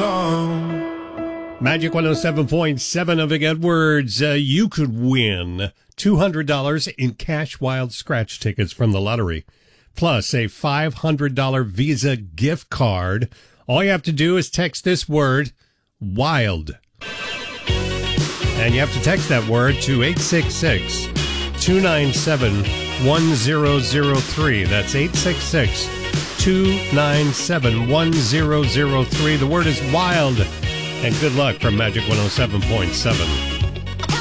song. Magic 107.7 of Big Edwards. You could win $200 in Cash Wild scratch tickets from the lottery, plus a $500 Visa gift card. All you have to do is text this word, WILD. And you have to text that word to 866-297-1003. That's 866-297-1003. The word is WILD. And good luck from Magic 107.7.